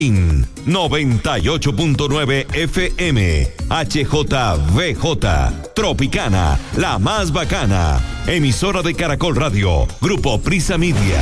98.9 FM, HJVJ, Tropicana, la más bacana, emisora de Caracol Radio, Grupo Prisa Media.